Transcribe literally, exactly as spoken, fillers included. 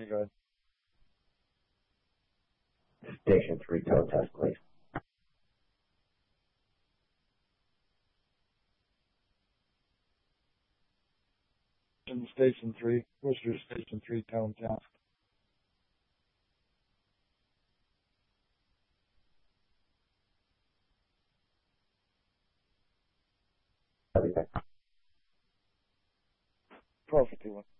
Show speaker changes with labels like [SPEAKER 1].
[SPEAKER 1] You go ahead.
[SPEAKER 2] Station three tone test, please.
[SPEAKER 1] Station three. What's your station three tone test?
[SPEAKER 2] Okay.
[SPEAKER 1] twelve fifty-one.